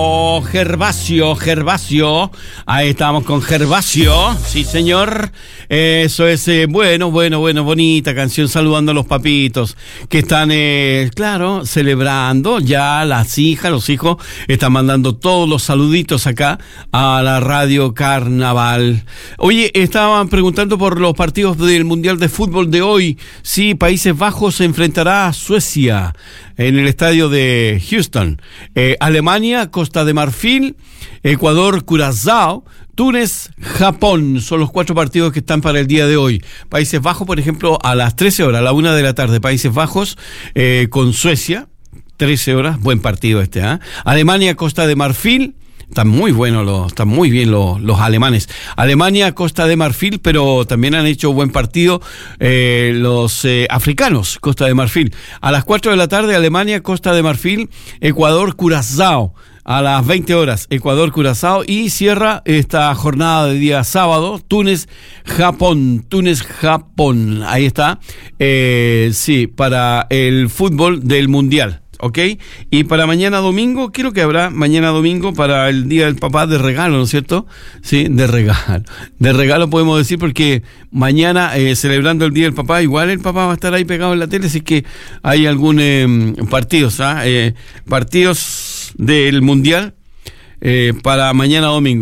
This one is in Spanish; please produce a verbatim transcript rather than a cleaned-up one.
Oh, Gervasio, Gervasio, ahí estamos con Gervasio, sí señor, eso es, eh, bueno, bueno, bueno, bonita canción, saludando a los papitos que están, eh, claro, celebrando, ya las hijas, los hijos, están mandando todos los saluditos acá a la Radio Carnaval. Oye, estaban preguntando por los partidos del Mundial de Fútbol de hoy, sí, Países Bajos se enfrentará a Suecia en el estadio de Houston, eh, Alemania, Costa de Marfil, Ecuador, Curazao, Túnez, Japón, son los cuatro partidos que están para el día de hoy. Países Bajos, por ejemplo, a las trece horas, a la una de la tarde, Países Bajos eh, con Suecia, trece horas, buen partido este, ¿eh? Alemania, Costa de Marfil. Están muy buenos, los, están muy bien los, los alemanes. Alemania, Costa de Marfil, pero también han hecho buen partido eh, los eh, africanos, Costa de Marfil. A las cuatro de la tarde, Alemania, Costa de Marfil, Ecuador, Curazao. A las veinte horas, Ecuador, Curazao. Y cierra esta jornada de día sábado, Túnez, Japón. Túnez, Japón. Ahí está. Eh, sí, para el fútbol del Mundial. ¿Ok? Y para mañana domingo, creo que habrá mañana domingo para el Día del Papá de regalo, ¿no es cierto? Sí, de regalo. De regalo podemos decir porque mañana, eh, celebrando el Día del Papá, igual el papá va a estar ahí pegado en la tele, si es que hay algún eh, partidos, ¿ah? eh, partidos del Mundial eh, para mañana domingo.